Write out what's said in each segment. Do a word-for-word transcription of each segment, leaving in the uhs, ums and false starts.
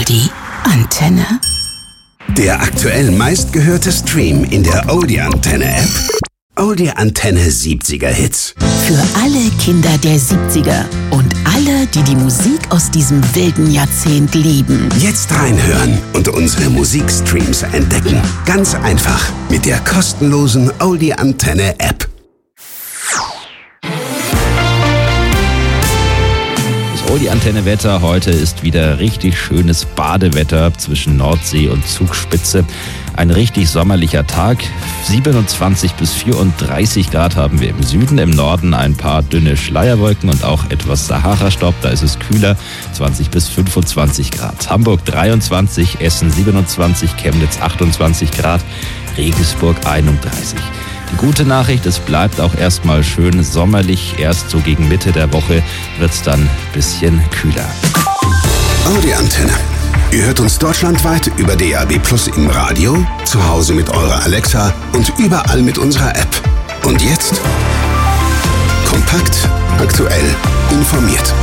Oldie Antenne. Der aktuell meistgehörte Stream in der Oldie Antenne App. Oldie Antenne siebziger Hits. Für alle Kinder der siebziger und alle, die die Musik aus diesem wilden Jahrzehnt lieben. Jetzt reinhören und unsere Musikstreams entdecken. Ganz einfach mit der kostenlosen Oldie Antenne App. Die Antenne-Wetter heute ist wieder richtig schönes Badewetter zwischen Nordsee und Zugspitze. Ein richtig sommerlicher Tag. siebenundzwanzig bis vierunddreißig Grad haben wir im Süden, im Norden ein paar dünne Schleierwolken und auch etwas Sahara-Staub. Da ist es kühler, zwanzig bis fünfundzwanzig Grad. Hamburg dreiundzwanzig, Essen siebenundzwanzig, Chemnitz achtundzwanzig Grad, Regensburg einunddreißig. Die gute Nachricht, es bleibt auch erstmal schön sommerlich. Erst so gegen Mitte der Woche wird es dann ein bisschen kühler. Oldie Antenne. Ihr hört uns deutschlandweit über D A B Plus im Radio, zu Hause mit eurer Alexa und überall mit unserer App. Und jetzt kompakt, aktuell, informiert.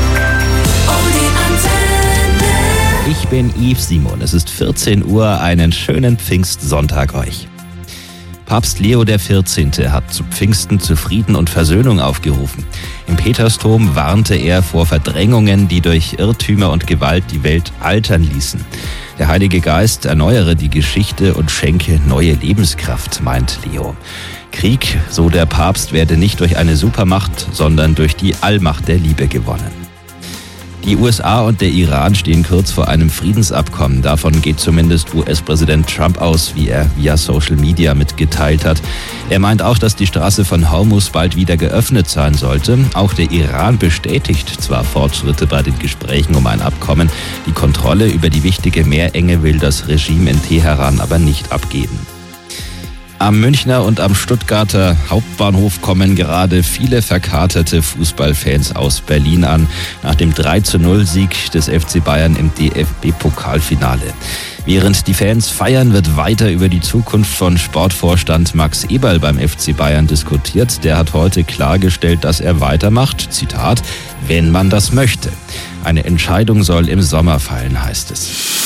Ich bin Yves Simon. Es ist vierzehn Uhr. Einen schönen Pfingstsonntag euch. Papst Leo der vierzehnte hat zu Pfingsten zu Frieden und Versöhnung aufgerufen. Im Petersdom warnte er vor Verdrängungen, die durch Irrtümer und Gewalt die Welt altern ließen. Der Heilige Geist erneuere die Geschichte und schenke neue Lebenskraft, meint Leo. Krieg, so der Papst, werde nicht durch eine Supermacht, sondern durch die Allmacht der Liebe gewonnen. Die U S A und der Iran stehen kurz vor einem Friedensabkommen. Davon geht zumindest U S-Präsident Trump aus, wie er via Social Media mitgeteilt hat. Er meint auch, dass die Straße von Hormuz bald wieder geöffnet sein sollte. Auch der Iran bestätigt zwar Fortschritte bei den Gesprächen um ein Abkommen. Die Kontrolle über die wichtige Meerenge will das Regime in Teheran aber nicht abgeben. Am Münchner und am Stuttgarter Hauptbahnhof kommen gerade viele verkaterte Fußballfans aus Berlin an, nach dem drei zu null Sieg des F C Bayern im D F B-Pokalfinale. Während die Fans feiern, wird weiter über die Zukunft von Sportvorstand Max Eberl beim F C Bayern diskutiert. Der hat heute klargestellt, dass er weitermacht, Zitat, wenn man das möchte. Eine Entscheidung soll im Sommer fallen, heißt es.